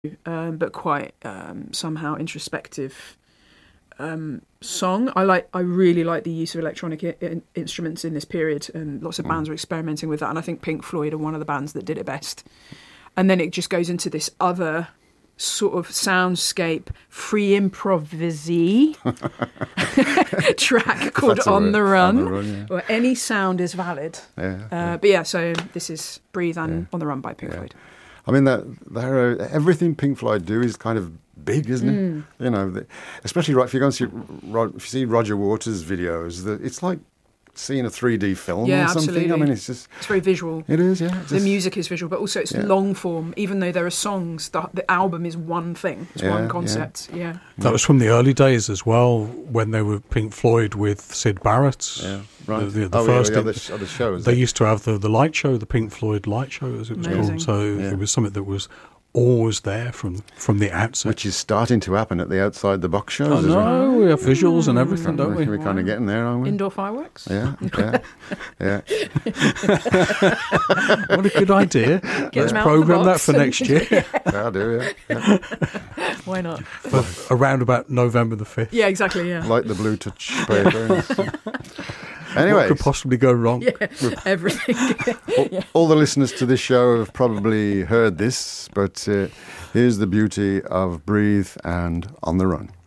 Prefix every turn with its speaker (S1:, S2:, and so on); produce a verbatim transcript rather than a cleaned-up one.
S1: um, but quite um, somehow introspective um, song. I like. I really like the use of electronic I- in- instruments in this period, and lots of bands mm. were experimenting with that. And I think Pink Floyd are one of the bands that did it best. And then it just goes into this other sort of soundscape, free improvisy track called On the Run, on the run yeah. where any sound is valid. Yeah, uh, yeah. But yeah, so this is Breathe and yeah. On the Run by Pink yeah. Floyd.
S2: I mean, that uh, everything Pink Floyd do is kind of big, isn't it? Mm. You know, the, especially right, if you go and see, if you see Roger Waters' videos, the, it's like seeing a three D film
S1: yeah,
S2: or something.
S1: Absolutely.
S2: I mean, it's just...
S1: It's very visual.
S2: It is, yeah.
S1: The music is visual, but also it's yeah. long form. Even though there are songs, the, the album is one thing. It's yeah, one concept, yeah. yeah.
S3: That was from the early days as well, when they were Pink Floyd with Syd Barrett.
S2: Yeah, right.
S3: The, the, the
S2: oh,
S3: first
S2: yeah, the other, other shows.
S3: They it? used to have the, the light show, the Pink Floyd light show, as it was
S1: Amazing.
S3: called. So
S2: yeah.
S3: it was something that was always there from from the outset.
S2: Which is starting to happen at the Outside the Box shows.
S3: I know, we have visuals and everything, don't we?
S2: We're
S1: wow.
S2: kind of getting there, aren't we?
S1: Indoor fireworks?
S2: Yeah, yeah, yeah.
S3: What a good idea.
S1: Get
S3: Let's programme that for
S1: and,
S3: next year.
S2: yeah, I'll do it. Yeah.
S1: Why not?
S3: But around about November the fifth.
S1: Yeah, exactly, yeah.
S2: Like the Blue Touch paper. Anyway,
S3: what could possibly go wrong?
S1: Yeah, everything.
S2: all,
S1: yeah.
S2: all the listeners to this show have probably heard this, but uh, here's the beauty of Breathe and On the Run.